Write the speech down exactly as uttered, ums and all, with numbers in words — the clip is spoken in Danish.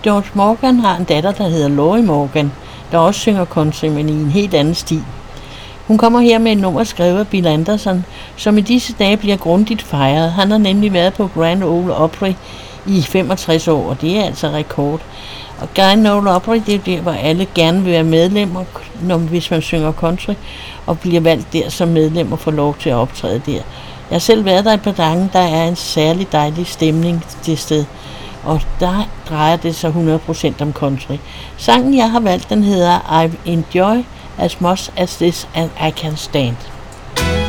George Morgan har en datter, der hedder Lori Morgan, der også synger country, men i en helt anden stil. Hun kommer her med et nummer skrevet af Bill Anderson, som i disse dage bliver grundigt fejret. Han har nemlig været på Grand Ole Opry i femogtres år, og det er altså rekord. Og Grand Ole Opry, det er der, hvor alle gerne vil være medlemmer, når, hvis man synger country, og bliver valgt der som medlem og får lov til at optræde der. Jeg har selv været der et par gange, der er en særlig dejlig stemning det sted, og der drejer det sig hundrede procent om country. Sangen, jeg har valgt, den hedder I Enjoy As Much As This And I Can Stand.